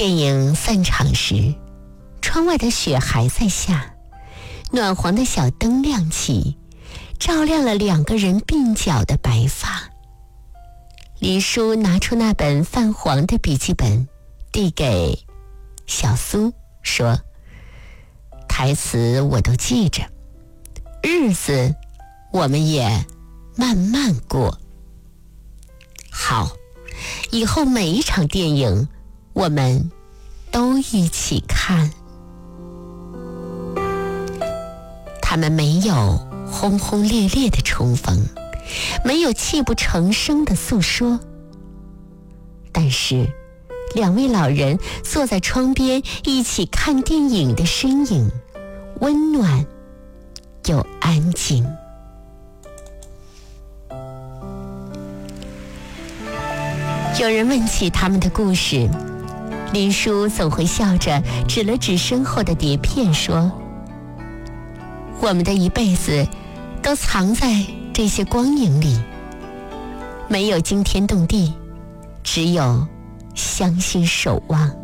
电影散场时，窗外的雪还在下，暖黄的小灯亮起，照亮了2个人鬓角的白发。黎叔拿出那本泛黄的笔记本，递给小苏，说：台词我都记着，日子我们也慢慢过。好，以后每一场电影我们都一起看。他们没有轰轰烈烈的重逢，没有泣不成声的诉说，但是2位老人坐在窗边一起看电影的身影，温暖又安静。有人问起他们的故事，林叔总会笑着指了指身后的碟片，说：我们的一辈子都藏在这些光影里，没有惊天动地，只有相信守望。